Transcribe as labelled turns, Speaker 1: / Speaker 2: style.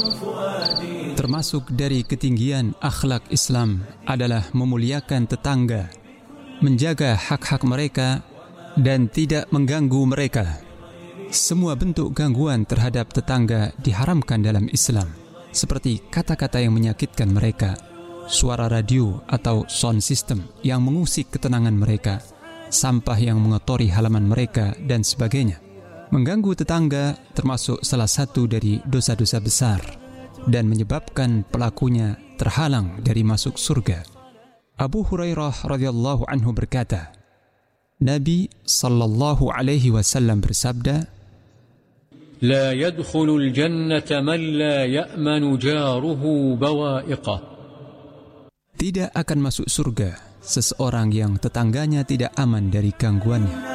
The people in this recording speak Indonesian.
Speaker 1: Termasuk dari ketinggian akhlak Islam adalah memuliakan tetangga, menjaga hak-hak mereka, dan tidak mengganggu mereka. Semua bentuk gangguan terhadap tetangga diharamkan dalam Islam, seperti kata-kata yang menyakitkan mereka, suara radio atau sound system yang mengusik ketenangan mereka, sampah yang mengotori halaman mereka, dan sebagainya. Mengganggu tetangga termasuk salah satu dari dosa-dosa besar dan menyebabkan pelakunya terhalang dari masuk surga. Abu Hurairah radhiyallahu anhu berkata, Nabi sallallahu alaihi wasallam bersabda,
Speaker 2: "La yadkhulul jannata man la ya'manu jaruhu bawa'iqah."
Speaker 1: Tidak akan masuk surga seseorang yang tetangganya tidak aman dari gangguannya.